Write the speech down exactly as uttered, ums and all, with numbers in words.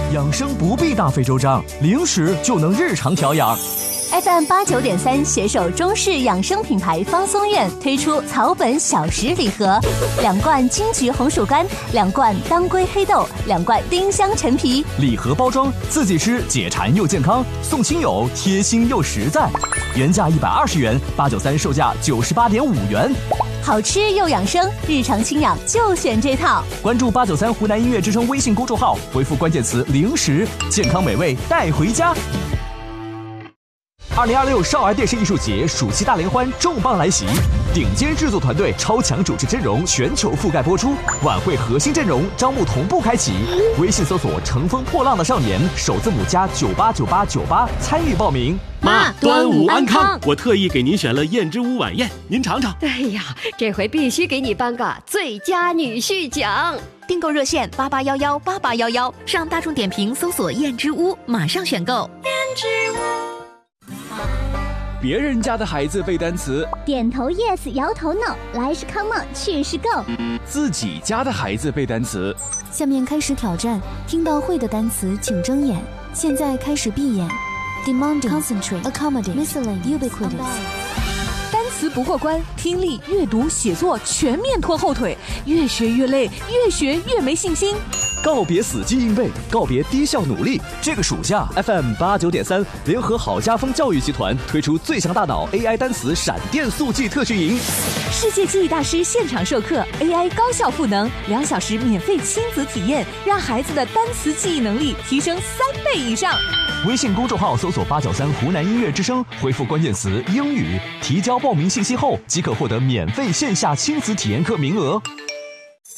养生不必大费周章，零食就能日常调养。 F M 八九点三携手中式养生品牌方松苑推出草本小食礼盒，两罐金桔红薯干，两罐当归黑豆，两罐丁香陈皮。 礼盒包装自己吃解馋又健康，送亲友贴心又实在。原价一百二十元，八九三售价九十八点五元。 好吃又养生，日常清养就选这套。 关注八九三湖南音乐之声微信公众号，回复关键词零食，健康美味带回家。二零二六少儿电视艺术节暑期大联欢重磅来袭，顶尖制作团队、超强主持阵容全球覆盖播出，晚会核心阵容招募同步开启。微信搜索“乘风破浪的少年”，首字母加九八九八九八参与报名。 妈，端午安康！我特意给您选了燕之屋晚宴，您尝尝。 哎呀，这回必须给你颁个最佳女婿奖！ 订购热线八八幺幺八八幺幺，上大众点评搜索燕之屋，马上选购。燕之屋。 别人家的孩子背单词， 点头 yes， 摇头 no， 来是 come on， 去是 go。 自己家的孩子背单词。 下面开始挑战，听到会的单词请睁眼，现在开始闭眼。Demanding, concentrate, accommodate, miscellaneous, ubiquitous。 单词不过关，听力、阅读、写作全面拖后腿，越学越累，越学越没信心。 告别死记硬背，告别低效努力。这个暑假 ，F M 八九点三联合好家风教育集团推出最强大脑 A I 单词闪电速记特训营， 世界记忆大师现场授课 ，A I 高效赋能，两小时免费亲子体验，让孩子的单词记忆能力提升三倍以上。 微信公众号搜索八九三湖南音乐之声，回复关键词英语，提交报名信息后即可获得免费线下亲子体验课名额。